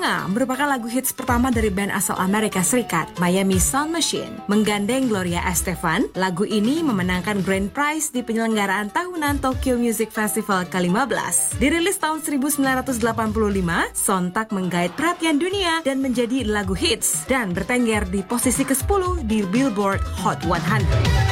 Tonga merupakan lagu hits pertama dari band asal Amerika Serikat, Miami Sound Machine. Menggandeng Gloria Estefan, lagu ini memenangkan Grand Prize di penyelenggaraan tahunan Tokyo Music Festival ke-15. Dirilis tahun 1985, sontak menggait perhatian dunia dan menjadi lagu hits dan bertengger di posisi ke-10 di Billboard Hot 100.